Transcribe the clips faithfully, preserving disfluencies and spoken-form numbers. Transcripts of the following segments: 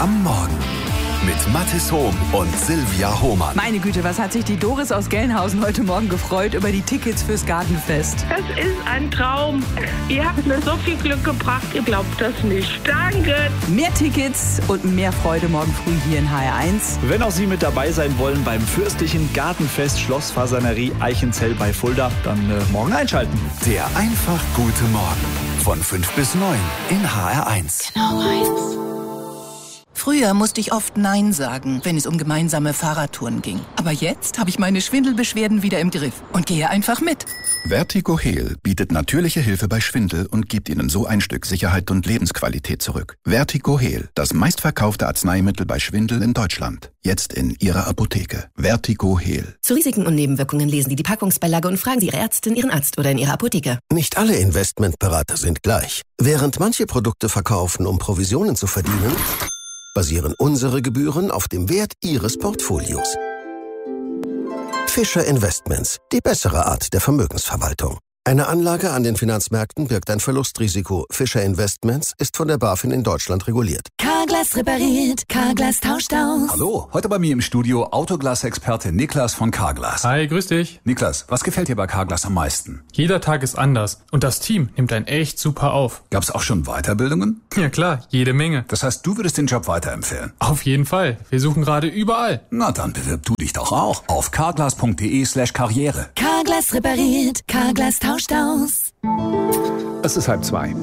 am Morgen. Mit Mathis Hohm und Silvia Hohmann. Meine Güte, was hat sich die Doris aus Gelnhausen heute Morgen gefreut über die Tickets fürs Gartenfest. Das ist ein Traum. Ihr habt mir so viel Glück gebracht, ihr glaubt das nicht. Danke. Mehr Tickets und mehr Freude morgen früh hier in H R eins. Wenn auch Sie mit dabei sein wollen beim fürstlichen Gartenfest Schlossfasanerie Eichenzell bei Fulda, dann äh, morgen einschalten. Der einfach gute Morgen. Von fünf bis neun in H R eins. Genau eins. Früher musste ich oft Nein sagen, wenn es um gemeinsame Fahrradtouren ging. Aber jetzt habe ich meine Schwindelbeschwerden wieder im Griff und gehe einfach mit. Vertigo Heal bietet natürliche Hilfe bei Schwindel und gibt Ihnen so ein Stück Sicherheit und Lebensqualität zurück. Vertigo Heal, das meistverkaufte Arzneimittel bei Schwindel in Deutschland. Jetzt in Ihrer Apotheke. Vertigo Heal. Zu Risiken und Nebenwirkungen lesen Sie die Packungsbeilage und fragen Sie Ihre Ärztin, Ihren Arzt oder in Ihrer Apotheke. Nicht alle Investmentberater sind gleich. Während manche Produkte verkaufen, um Provisionen zu verdienen, basieren unsere Gebühren auf dem Wert Ihres Portfolios. Fischer Investments, die bessere Art der Vermögensverwaltung. Eine Anlage an den Finanzmärkten birgt ein Verlustrisiko. Fischer Investments ist von der BaFin in Deutschland reguliert. Carglass repariert, Carglass tauscht aus. Hallo, heute bei mir im Studio Autoglas-Experte Niklas von Carglass. Hi, grüß dich. Niklas, was gefällt dir bei Carglass am meisten? Jeder Tag ist anders und das Team nimmt einen echt super auf. Gab's auch schon Weiterbildungen? Ja klar, jede Menge. Das heißt, du würdest den Job weiterempfehlen? Auf jeden Fall. Wir suchen gerade überall. Na, dann bewirb du dich doch auch auf carglass.de slash karriere. Carglass repariert, Carglass tauscht aus. Es ist halb zwei.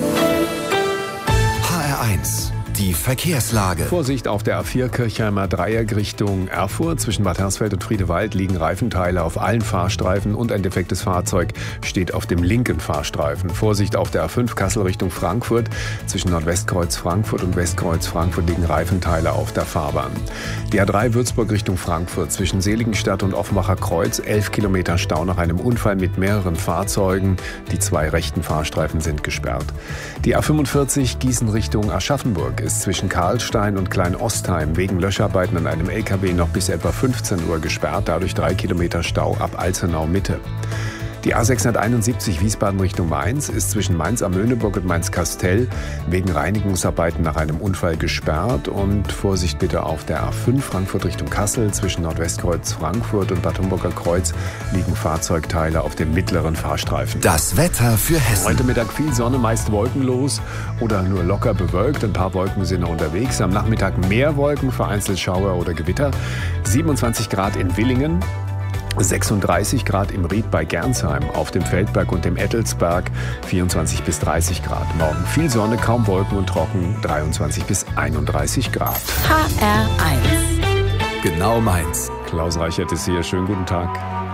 H R eins. Die Verkehrslage. Vorsicht auf der A vier Kirchheimer Dreieck Richtung Erfurt. Zwischen Bad Hersfeld und Friedewald liegen Reifenteile auf allen Fahrstreifen und ein defektes Fahrzeug steht auf dem linken Fahrstreifen. Vorsicht auf der A fünf Kassel Richtung Frankfurt. Zwischen Nordwestkreuz Frankfurt und Westkreuz Frankfurt liegen Reifenteile auf der Fahrbahn. Die A drei Würzburg Richtung Frankfurt. Zwischen Seligenstadt und Offenbacher Kreuz elf Kilometer Stau nach einem Unfall mit mehreren Fahrzeugen. Die zwei rechten Fahrstreifen sind gesperrt. Die A fünfundvierzig Gießen Richtung Aschaffenburg ist zwischen Karlstein und Klein-Ostheim wegen Löscharbeiten an einem L K W noch bis etwa fünfzehn Uhr gesperrt, dadurch drei Kilometer Stau ab Alzenau Mitte. Die A sechshunderteinundsiebzig Wiesbaden Richtung Mainz ist zwischen Mainz am Möhneburg und Mainz-Kastel wegen Reinigungsarbeiten nach einem Unfall gesperrt. Und Vorsicht bitte auf der A fünf Frankfurt Richtung Kassel. Zwischen Nordwestkreuz Frankfurt und Bad Homburger Kreuz liegen Fahrzeugteile auf dem mittleren Fahrstreifen. Das Wetter für Hessen. Heute Mittag viel Sonne, meist wolkenlos oder nur locker bewölkt. Ein paar Wolken sind noch unterwegs. Am Nachmittag mehr Wolken, vereinzelt Schauer oder Gewitter. siebenundzwanzig Grad in Willingen. sechsunddreißig Grad im Ried bei Gernsheim, auf dem Feldberg und dem Ettelsberg vierundzwanzig bis dreißig Grad. Morgen viel Sonne, kaum Wolken und trocken, dreiundzwanzig bis einunddreißig Grad. H R eins. Genau meins. Klaus Reichert ist hier, schönen guten Tag.